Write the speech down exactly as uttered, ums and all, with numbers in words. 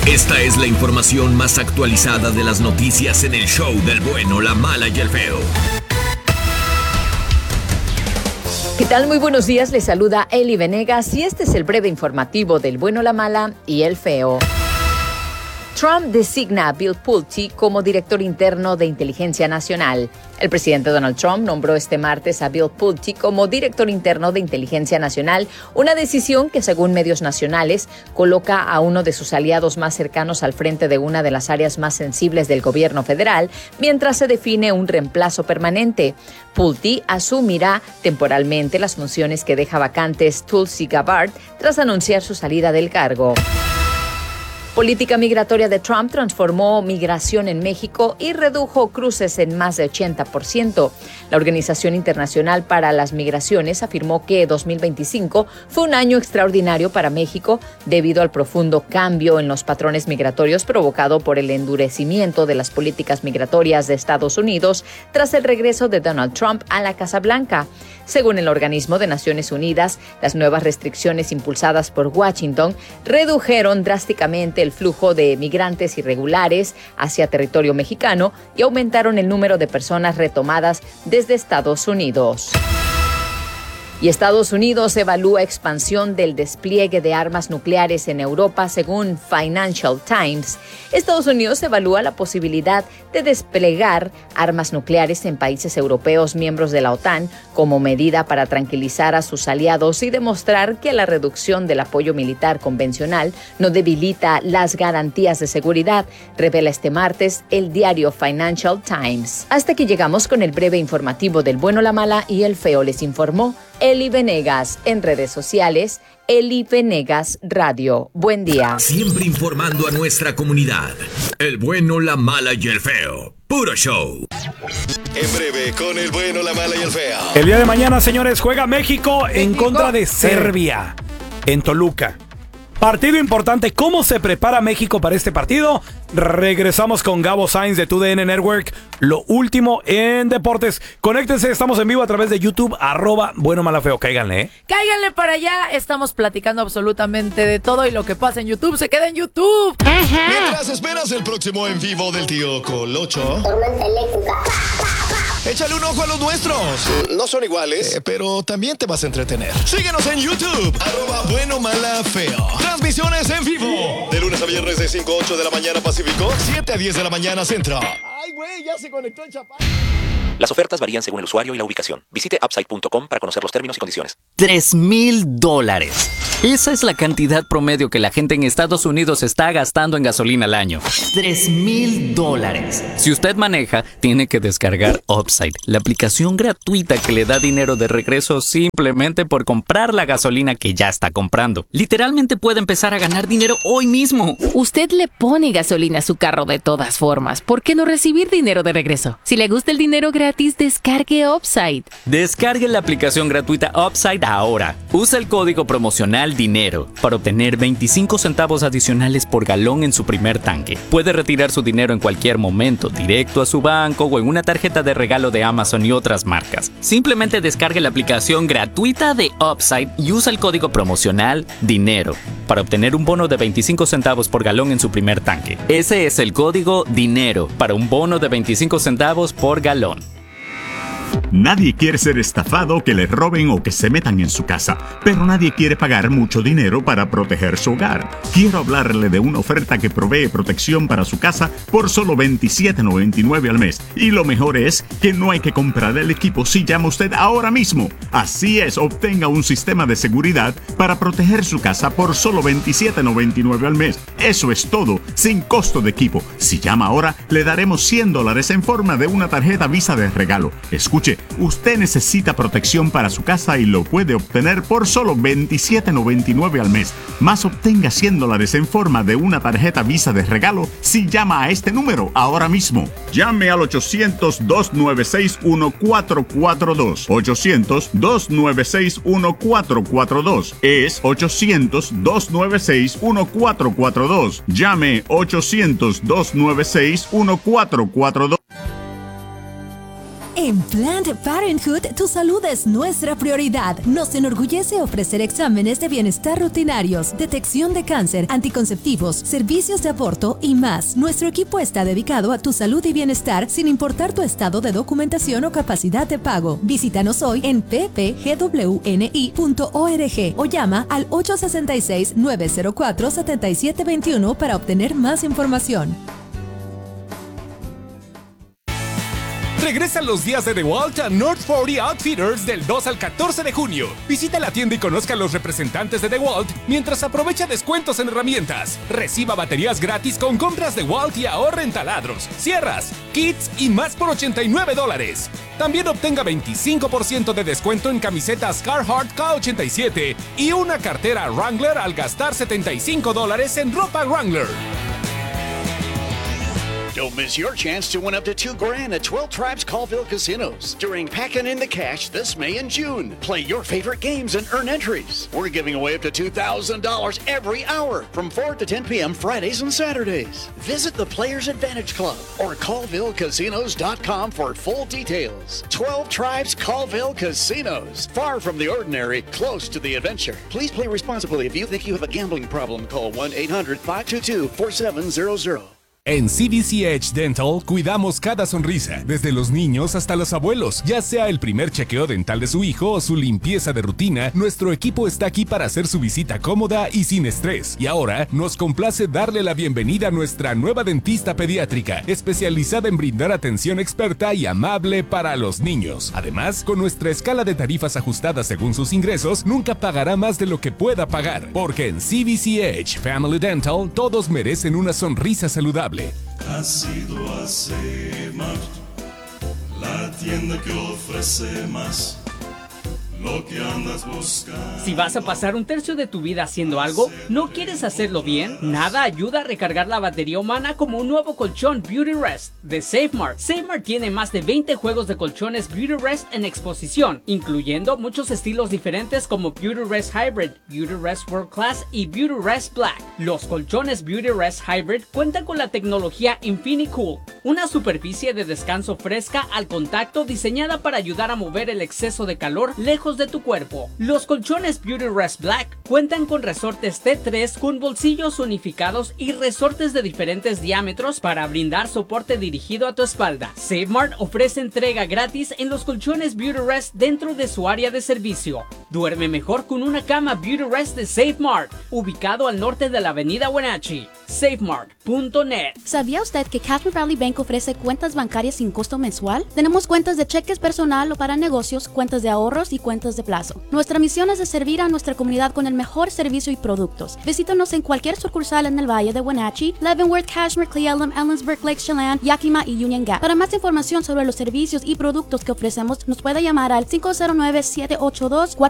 Esta es la información más actualizada de las noticias en el show del bueno, la mala y el feo. ¿Qué tal? Muy buenos días, les saluda Eli Venegas y este es el breve informativo del bueno, la mala y el feo. Trump designa a Bill Pulte como director interno de Inteligencia Nacional. El presidente Donald Trump nombró este martes a Bill Pulte como director interno de Inteligencia Nacional, una decisión que, según medios nacionales, coloca a uno de sus aliados más cercanos al frente de una de las áreas más sensibles del gobierno federal, mientras se define un reemplazo permanente. Pulte asumirá temporalmente las funciones que deja vacantes Tulsi Gabbard tras anunciar su salida del cargo. Política migratoria de Trump transformó migración en México y redujo cruces en más de ochenta por ciento. La Organización Internacional para las Migraciones afirmó que dos mil veinticinco fue un año extraordinario para México debido al profundo cambio en los patrones migratorios provocado por el endurecimiento de las políticas migratorias de Estados Unidos tras el regreso de Donald Trump a la Casa Blanca. Según el organismo de Naciones Unidas, las nuevas restricciones impulsadas por Washington redujeron drásticamente el flujo de migrantes irregulares hacia territorio mexicano y aumentaron el número de personas retomadas desde Estados Unidos. Y Estados Unidos evalúa expansión del despliegue de armas nucleares en Europa, según Financial Times. Estados Unidos evalúa la posibilidad de desplegar armas nucleares en países europeos miembros de la OTAN como medida para tranquilizar a sus aliados y demostrar que la reducción del apoyo militar convencional no debilita las garantías de seguridad, revela este martes el diario Financial Times. Hasta aquí llegamos con el breve informativo del bueno, la mala y el feo. Les informó Eli Venegas. En redes sociales, Eli Venegas Radio. Buen día. Siempre informando a nuestra comunidad. El bueno, la mala y el feo. Puro show. En breve, con el bueno, la mala y el feo. El día de mañana, señores, juega México en contra de Serbia en Toluca. Partido importante. ¿Cómo se prepara México para este partido? Regresamos con Gabo Sainz de T U D N Network. Lo último en deportes. Conéctense, estamos en vivo a través de YouTube, arroba bueno, mala, feo. Cáiganle, ¿eh? Cáiganle para allá. Estamos platicando absolutamente de todo y lo que pasa en YouTube se queda en YouTube. Ajá. Mientras esperas el próximo en vivo del tío Colocho, tormenta eléctrica. Échale un ojo a los nuestros. No son iguales, eh, pero también te vas a entretener. Síguenos en YouTube, arroba bueno, mala, feo. Transmisiones en vivo. De lunes a viernes de cinco a ocho de la mañana Pacífico, siete a diez de la mañana Centro. Ay, güey, ya se conectó el chaparro. Las ofertas varían según el usuario y la ubicación. Visite upside punto com para conocer los términos y condiciones. Tres mil dólares. Esa es la cantidad promedio que la gente en Estados Unidos está gastando en gasolina al año. Tres mil dólares. Si usted maneja, tiene que descargar Upside, la aplicación gratuita que le da dinero de regreso simplemente por comprar la gasolina que ya está comprando. Literalmente puede empezar a ganar dinero hoy mismo. Usted le pone gasolina a su carro de todas formas. ¿Por qué no recibir dinero de regreso? Si le gusta el dinero gratis, descargue Upside. Descargue la aplicación gratuita Upside ahora. Usa el código promocional DINERO para obtener veinticinco centavos adicionales por galón en su primer tanque. Puede retirar su dinero en cualquier momento, directo a su banco o en una tarjeta de regalo de Amazon y otras marcas. Simplemente descargue la aplicación gratuita de Upside y usa el código promocional DINERO para obtener un bono de veinticinco centavos por galón en su primer tanque. Ese es el código DINERO para un bono de veinticinco centavos por galón. Nadie quiere ser estafado, que le roben o que se metan en su casa, pero nadie quiere pagar mucho dinero para proteger su hogar. Quiero hablarle de una oferta que provee protección para su casa por solo veintisiete noventa y nueve al mes. Y lo mejor es que no hay que comprar el equipo si llama usted ahora mismo. Así es, obtenga un sistema de seguridad para proteger su casa por solo veintisiete noventa y nueve al mes. Eso es todo, sin costo de equipo. Si llama ahora, le daremos cien dólares en forma de una tarjeta Visa de regalo. Escuche, usted necesita protección para su casa y lo puede obtener por solo veintisiete noventa y nueve al mes. Más, obtenga cien dólares en forma de una tarjeta Visa de regalo si llama a este número ahora mismo. Llame al ochocientos, dos nueve seis, uno cuatro cuatro dos. ochocientos, dos nueve seis, uno cuatro cuatro dos. Es ochocientos, dos nueve seis, uno cuatro cuatro dos. Llame ochocientos, dos nueve seis, uno cuatro cuatro dos. En Planned Parenthood, tu salud es nuestra prioridad. Nos enorgullece ofrecer exámenes de bienestar rutinarios, detección de cáncer, anticonceptivos, servicios de aborto y más. Nuestro equipo está dedicado a tu salud y bienestar sin importar tu estado de documentación o capacidad de pago. Visítanos hoy en p p g w n i punto org o llama al ocho seis seis, nueve cero cuatro, siete siete dos uno para obtener más información. Regresan los días de DeWalt a North cuarenta Outfitters del dos al catorce de junio. Visita la tienda y conozca a los representantes de DeWalt mientras aprovecha descuentos en herramientas. Reciba baterías gratis con compras DeWalt y ahorre en taladros, sierras, kits y más por ochenta y nueve dólares. También obtenga veinticinco por ciento de descuento en camisetas Carhartt K ochenta y siete y una cartera Wrangler al gastar setenta y cinco dólares en ropa Wrangler. Don't miss your chance to win up to two grand at twelve Tribes Colville Casinos during Packin' in the Cash this May and June. Play your favorite games and earn entries. We're giving away up to two thousand dollars every hour from four to ten p.m. Fridays and Saturdays. Visit the Players Advantage Club or colville casinos dot com for full details. twelve Tribes Colville Casinos. Far from the ordinary, close to the adventure. Please play responsibly. If you think you have a gambling problem, call one eight hundred, five two two, four seven zero zero. En C V C Edge Dental cuidamos cada sonrisa, desde los niños hasta los abuelos. Ya sea el primer chequeo dental de su hijo o su limpieza de rutina, nuestro equipo está aquí para hacer su visita cómoda y sin estrés. Y ahora nos complace darle la bienvenida a nuestra nueva dentista pediátrica, especializada en brindar atención experta y amable para los niños. Además, con nuestra escala de tarifas ajustadas según sus ingresos, nunca pagará más de lo que pueda pagar. Porque en C V C Edge Family Dental todos merecen una sonrisa saludable. Ha sido a Save-Mart, la tienda que ofrece más, lo que andas buscando. Si vas a pasar un tercio de tu vida haciendo algo, ¿no quieres hacerlo bien? Nada ayuda a recargar la batería humana como un nuevo colchón Beauty Rest de SafeMart. SafeMart tiene más de veinte juegos de colchones Beauty Rest en exposición, incluyendo muchos estilos diferentes como Beauty Rest Hybrid, Beauty Rest World Class y Beauty Rest Black. Los colchones Beauty Rest Hybrid cuentan con la tecnología InfiniCool, una superficie de descanso fresca al contacto diseñada para ayudar a mover el exceso de calor lejos de tu cuerpo. Los colchones Beauty Rest Black cuentan con resortes T tres con bolsillos unificados y resortes de diferentes diámetros para brindar soporte dirigido a tu espalda. SafeMart ofrece entrega gratis en los colchones Beauty Rest dentro de su área de servicio. Duerme mejor con una cama Beauty Rest de SafeMart, ubicado al norte de la avenida Wenatchee. SafeMart punto net. ¿Sabía usted que Cashmere Valley Bank ofrece cuentas bancarias sin costo mensual? Tenemos cuentas de cheques personal o para negocios, cuentas de ahorros y cuentas de plazo. Nuestra misión es de servir a nuestra comunidad con el mejor servicio y productos. Visítanos en cualquier sucursal en el Valle de Wenatchee, Leavenworth, Cashmere, Cle Elum, Ellensburg, Lake Chelan, Yakima y Union Gap. Para más información sobre los servicios y productos que ofrecemos, nos puede llamar al cinco cero nueve, siete ocho dos, cuatro